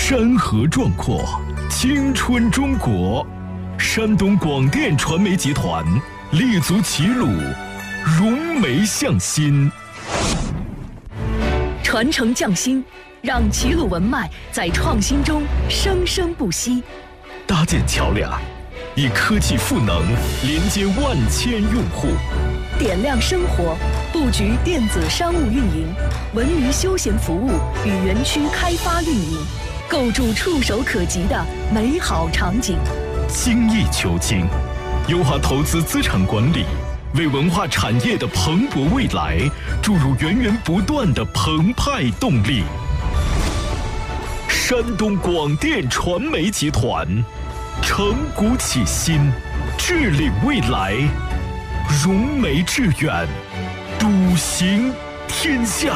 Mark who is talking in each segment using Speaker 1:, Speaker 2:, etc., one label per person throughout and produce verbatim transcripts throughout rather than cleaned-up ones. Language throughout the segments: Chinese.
Speaker 1: 山河壮阔，青春中国。山东广电传媒集团立足齐鲁，融媒向心，
Speaker 2: 传承匠心，让齐鲁文脉在创新中生生不息。
Speaker 1: 搭建桥梁，以科技赋能连接万千用户。
Speaker 2: 点亮生活，布局电子商务运营、文娱休闲服务与园区开发运营，构筑触手可及的美好场景。
Speaker 1: 精益求精，优化投资资产管理，为文化产业的蓬勃未来注入源源不断的澎湃动力。山东广电传媒集团，承古启新，致领未来，融媒致远，笃行天下。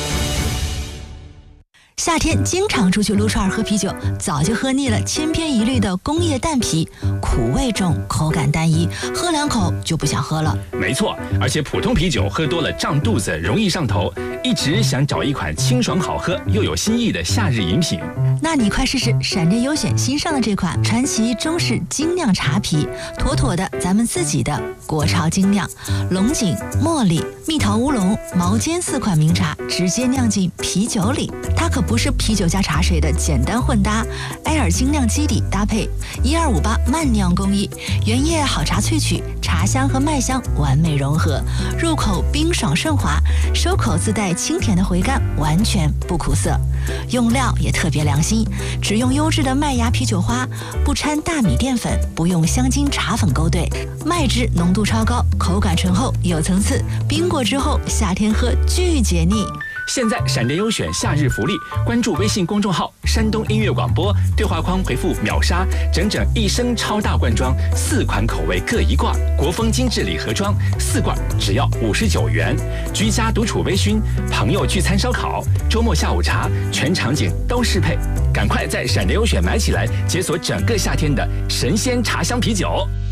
Speaker 3: 夏天经常出去撸串喝啤酒，早就喝腻了千篇一律的工业淡啤，苦味重，口感单一，喝两口就不想喝了。
Speaker 4: 没错，而且普通啤酒喝多了胀肚子，容易上头。一直想找一款清爽好喝又有新意的夏日饮品。
Speaker 3: 那你快试试闪电优选新上的这款传奇中式精酿茶啤，妥妥的咱们自己的国潮精酿。龙井、茉莉、蜜桃乌龙、毛尖四款名茶直接酿进啤酒里，它可不是啤酒加茶水的简单混搭，埃尔精酿基底搭配一二五八慢酿工艺，原叶好茶萃取，茶香和麦香完美融合，入口冰爽顺滑，收口自带清甜的回甘，完全不苦涩。用料也特别良心，只用优质的麦芽啤酒花，不掺大米淀粉，不用香精茶粉勾兑，麦汁浓度超高，口感醇厚有层次，冰过之后夏天喝巨解腻。
Speaker 4: 现在闪电优选夏日福利，关注微信公众号山东音乐广播，对话框回复秒杀，整整一升超大罐装，四款口味各一罐，国风精致礼盒装，四罐只要五十九元。居家独处微醺，朋友聚餐烧烤，周末下午茶，全场景都适配。赶快在闪电优选买起来，解锁整个夏天的神仙茶香啤酒。